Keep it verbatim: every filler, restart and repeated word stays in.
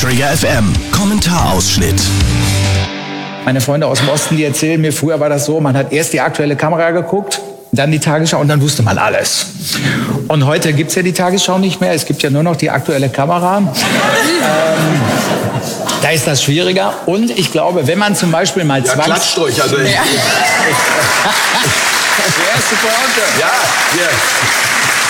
Area F M. Kommentarausschnitt. Meine Freunde aus dem Osten, die erzählen mir, früher war das so, man hat erst die aktuelle Kamera geguckt, dann die Tagesschau und dann wusste man alles. Und heute gibt's ja die Tagesschau nicht mehr, es gibt ja nur noch die aktuelle Kamera. ähm, da ist das schwieriger. Und ich glaube, wenn man zum Beispiel mal Ja, zwangs... klatscht euch. Also ich, Die erste Pointe. ja, hier.